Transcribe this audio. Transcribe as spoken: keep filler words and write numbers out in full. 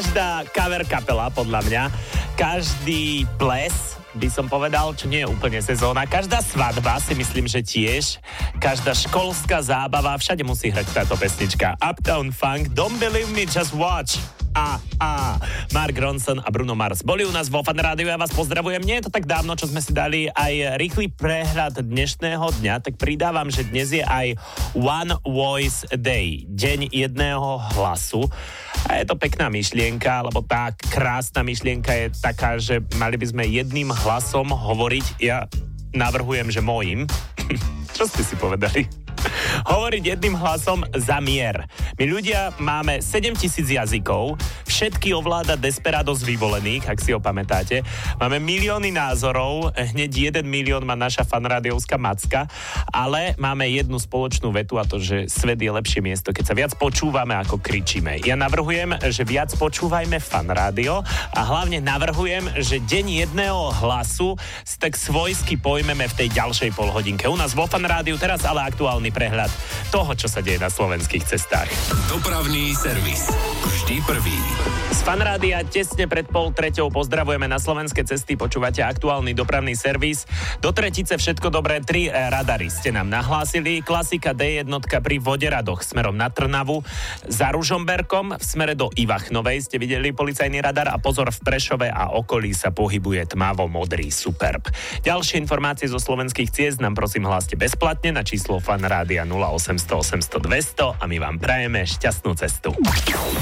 každá cover kapela, podľa mňa, každý ples, by som povedal, čo nie je úplne sezóna, každá svadba si myslím, že tiež, každá školská zábava, všade musí hrať táto pesnička. Uptown Funk, Don't Believe Me, Just Watch. A, a, Mark Ronson a Bruno Mars boli u nás vo Fan Rádiu, ja vás pozdravujem. Nie je to tak dávno, čo sme si dali aj rýchly prehľad dnešného dňa, tak pridávam, že dnes je aj One Voice Day, deň jedného hlasu. A je to pekná myšlienka, lebo tá krásna myšlienka je taká, že mali by sme jedným hlasom hovoriť, ja navrhujem, že mojím. Čo ste si povedali? Hovoriť jedným hlasom za mier. My ľudia máme sedemtisíc jazykov, všetky ovláda Desperados vyvolených, ak si ho pamätáte. Máme milióny názorov, hneď jeden milión má naša fanrádiovská macka, ale máme jednu spoločnú vetu a to, že svet je lepšie miesto, keď sa viac počúvame, ako kričíme. Ja navrhujem, že viac počúvajme fanrádio a hlavne navrhujem, že deň jedného hlasu si tak svojsky pojmeme v tej ďalšej polhodinke. U nás vo fanrádiu teraz ale aktuálny prehľad toho, čo sa deje na slovenských cestách. Dopravný servis. Vždy prvý. Z Fanrádia tesne pred pol treťou pozdravujeme na slovenské cesty, počúvate aktuálny dopravný servis. Do tretice všetko dobré, tri radary ste nám nahlásili. Klasika dé jedna pri Voderadoch smerom na Trnavu. Za Ružomberkom v smere do Ivachnovej ste videli policajný radar a pozor, v Prešove a okolí sa pohybuje tmavo-modrý Superb. Ďalšie informácie zo slovenských ciest nám prosím hláste bezplatne na číslo Fanrádia nula osemsto osemsto dvesto a my vám prajeme šťastnú cestu.